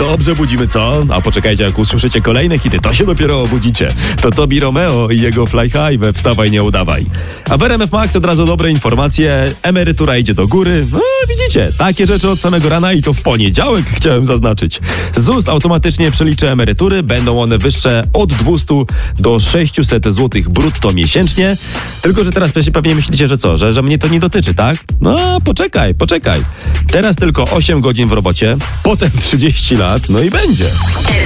dobrze budzimy, co? A poczekajcie, jak usłyszycie kolejne hity, to się dopiero obudzicie. To Tobi Romeo i jego Fly High we Wstawaj, nie udawaj. A w RMF Max od razu dobre informacje. Emerytura idzie do góry. No, widzicie, takie rzeczy od samego rana i to w poniedziałek chciałem zaznaczyć. ZUS automatycznie przeliczy emerytury. Będą one wyższe od 200 do 600 zł brutto miesięcznie. Tylko że teraz pewnie myślicie, że co? Że mnie to nie dotyczy, tak? No, poczekaj. Teraz tylko 8 godzin w robocie, potem 30 lat, no i będzie.